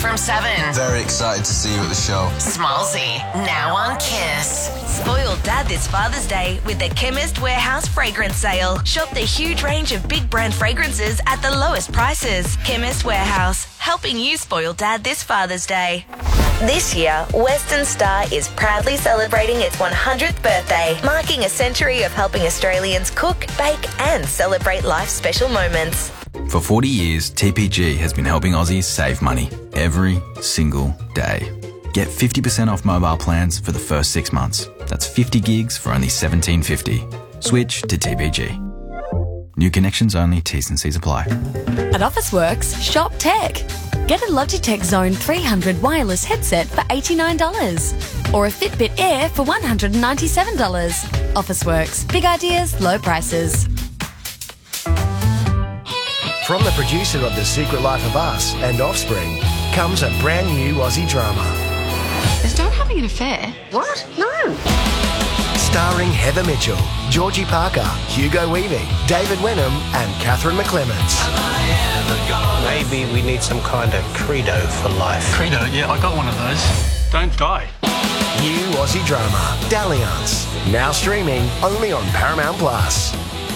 from 7. Very excited to see you at the show. Smallsy, now on Kiss. Spoil Dad this Father's Day with the Chemist Warehouse fragrance sale. Shop the huge range of big brand fragrances at the lowest prices. Chemist Warehouse, helping you spoil Dad this Father's Day. This year, Western Star is proudly celebrating its 100th birthday, marking a century of helping Australians cook, bake and celebrate life's special moments. For 40 years, TPG has been helping Aussies save money every single day. Get 50% off mobile plans for the first 6 months. That's 50 gigs for only $17.50. Switch to TPG. New connections only, T's and C's apply. At Officeworks, shop tech. Get a Logitech Zone 300 wireless headset for $89 or a Fitbit Air for $197. Officeworks, big ideas, low prices. From the producer of The Secret Life of Us and Offspring comes a brand new Aussie drama. Is Dad having an affair? What? No. Starring Heather Mitchell, Georgie Parker, Hugo Weaving, David Wenham and Catherine McClements. Maybe we need some kind of credo for life. Credo? Yeah, I got one of those. Don't die. New Aussie drama, Dalliance. Now streaming only on Paramount Plus.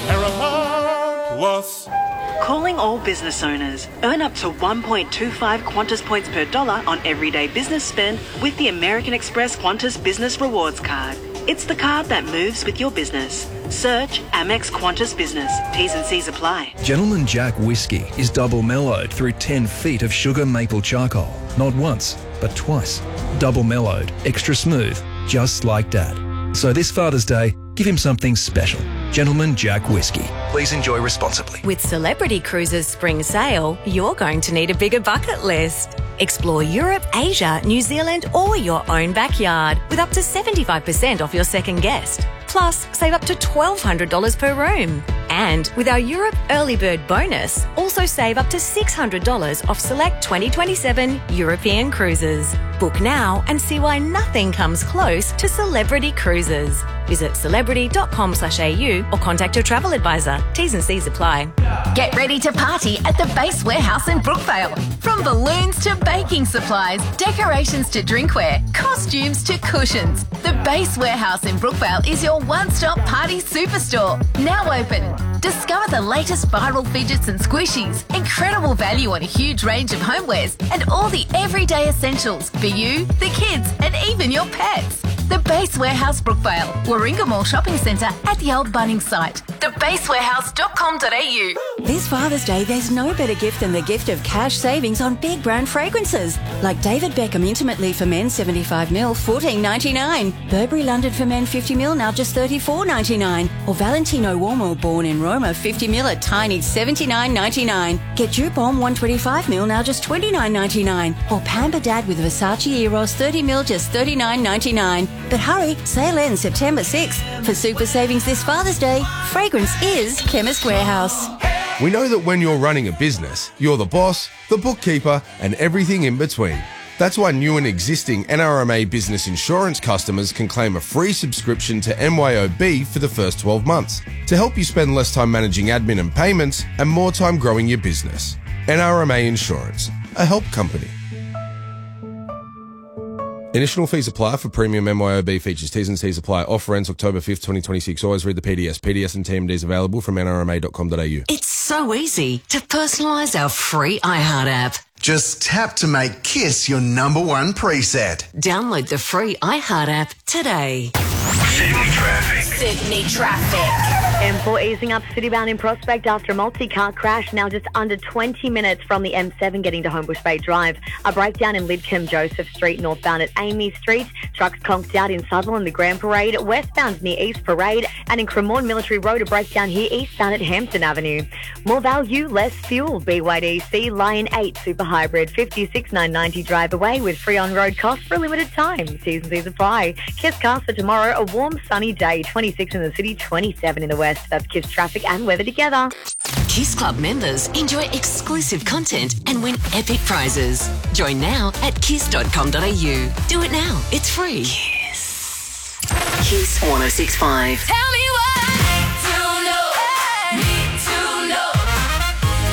Paramount Plus. Calling all business owners. Earn up to 1.25 Qantas points per dollar on everyday business spend with the American Express Qantas Business Rewards Card. It's the card that moves with your business. Search Amex Qantas Business. T's and C's apply. Gentleman Jack Whiskey is double mellowed through 10 feet of sugar maple charcoal. Not once, but twice. Double mellowed, extra smooth, just like Dad. So this Father's Day, give him something special. Gentleman Jack Whiskey. Please enjoy responsibly. With Celebrity Cruises Spring Sale, you're going to need a bigger bucket list. Explore Europe, Asia, New Zealand or your own backyard with up to 75% off your second guest. Plus, save up to $1,200 per room. And with our Europe Early Bird bonus, also save up to $600 off select 2027 European cruises. Book now and see why nothing comes close to Celebrity Cruises. Visit celebrity.com/au or contact your travel advisor. T's and C's apply. Get ready to party at the Base Warehouse in Brookvale. From balloons to baking supplies, decorations to drinkware, costumes to cushions. The Base Warehouse in Brookvale is your one-stop party superstore. Now open. Discover the latest viral fidgets and squishies, incredible value on a huge range of homewares, and all the everyday essentials for you, the kids, and even your pets. The Base Warehouse Brookvale, Warringah Mall Shopping Centre at the old Bunnings site. thebasewarehouse.com.au. This Father's Day, there's no better gift than the gift of cash savings on big brand fragrances. Like David Beckham Intimately for men 75ml, $14.99. Burberry London for men 50ml, now just $34.99. Or Valentino Uomo Born in Roma 50ml, a tiny $79.99. Get Dupont 125ml, now just $29.99. Or Pamper Dad with Versace Eros 30ml, just $39.99. But hurry, sale ends September 6th. For super savings this Father's Day, fragrance is Chemist Warehouse. We know that when you're running a business, you're the boss, the bookkeeper, and everything in between. That's why new and existing NRMA Business Insurance customers can claim a free subscription to MYOB for the first 12 months to help you spend less time managing admin and payments and more time growing your business. NRMA Insurance, a help company. Initial fees apply for premium MYOB features. T's and C's apply. Offer ends October 5th, 2026. Always read the PDS. PDS and TMDs available from nrma.com.au. It's so easy to personalise our free iHeart app. Just tap to make Kiss your #1 preset. Download the free iHeart app today. Sydney traffic. Sydney traffic. M4 easing up citybound in Prospect after a multi-car crash, now just under 20 minutes from the M7 getting to Homebush Bay Drive. A breakdown in Lidcombe Joseph Street, northbound at Amy Street. Trucks conked out in Sutherland, the Grand Parade, westbound near East Parade, and in Cremorne Military Road, a breakdown here eastbound at Hampton Avenue. More value, less fuel. BYDC Lion 8 Super Hybrid, 56,990 drive away with free on-road costs for a limited time. T's and C's apply. Kiss cars for tomorrow, a warm sunny day, 26 in the city, 27 in the west. That's Kiss traffic and weather together. Kiss Club members enjoy exclusive content and win epic prizes. Join now at kiss.com.au. Do it now. It's free. Kiss. Kiss 106.5. Tell me what. Need to know.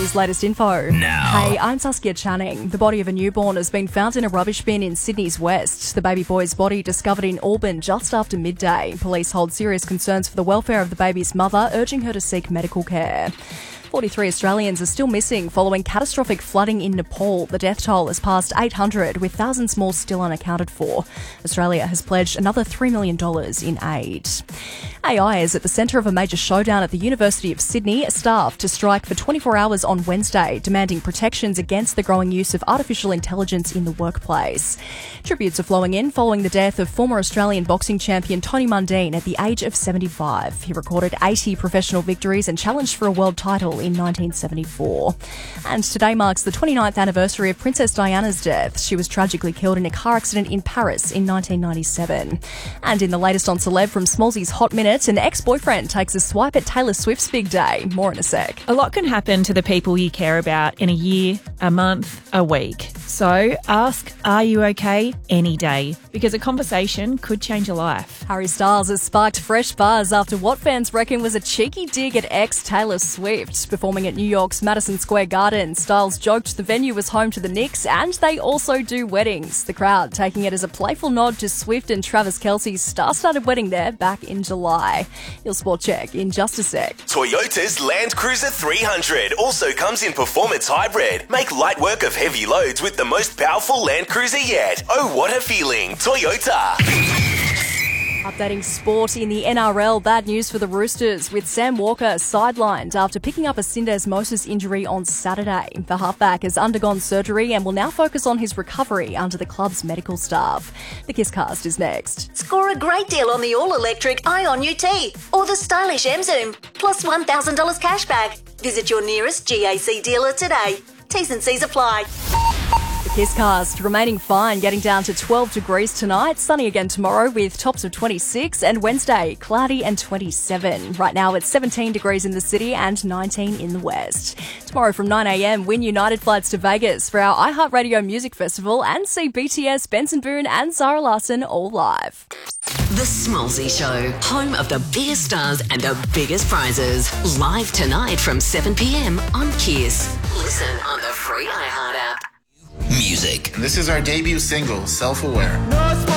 is latest info. Now. Hey, I'm Saskia Channing. The body of a newborn has been found in a rubbish bin in Sydney's West. The baby boy's body discovered in Auburn just after midday. Police hold serious concerns for the welfare of the baby's mother, urging her to seek medical care. 43 Australians are still missing following catastrophic flooding in Nepal. The death toll has passed 800, with thousands more still unaccounted for. Australia has pledged another $3 million in aid. AI is at the centre of a major showdown at the University of Sydney. Staff to strike for 24 hours on Wednesday, demanding protections against the growing use of artificial intelligence in the workplace. Tributes are flowing in following the death of former Australian boxing champion Tony Mundine at the age of 75. He recorded 80 professional victories and challenged for a world title in 1974. And today marks the 29th anniversary of Princess Diana's death. She was tragically killed in a car accident in Paris in 1997. And in the latest on Celeb from Smallsy's Hot Minute, an ex-boyfriend takes a swipe at Taylor Swift's big day. More in a sec. A lot can happen to the people you care about in a year, a month, a week. So ask, are you okay, any day? Because a conversation could change a life. Harry Styles has sparked fresh buzz after what fans reckon was a cheeky dig at ex-Taylor Swift. Performing at New York's Madison Square Garden, Styles joked the venue was home to the Knicks and they also do weddings. The crowd taking it as a playful nod to Swift and Travis Kelce's star-studded wedding there back in July. Your sport check in just a sec. Toyota's Land Cruiser 300 also comes in performance hybrid. Make light work of heavy loads with the most powerful Land Cruiser yet. Oh, what a feeling. Toyota. Updating sport in the NRL, bad news for the Roosters, with Sam Walker sidelined after picking up a syndesmosis injury on Saturday. The halfback has undergone surgery and will now focus on his recovery under the club's medical staff. The Kisscast is next. Score a great deal on the all-electric Ion UT or the stylish M-Zoom, plus $1,000 cashback. Visit your nearest GAC dealer today. T's and C's apply. The Kisscast remaining fine, getting down to 12 degrees tonight. Sunny again tomorrow with tops of 26, and Wednesday cloudy and 27. Right now it's 17 degrees in the city and 19 in the west. Tomorrow from 9 a.m, win United flights to Vegas for our iHeartRadio Music Festival and see BTS, Benson Boone and Zara Larsson all live. The Smallsy Show, home of the biggest stars and the biggest prizes. Live tonight from 7 p.m. on Kiss. Listen on the free iHeart app. Music. This is our debut single, Self-Aware.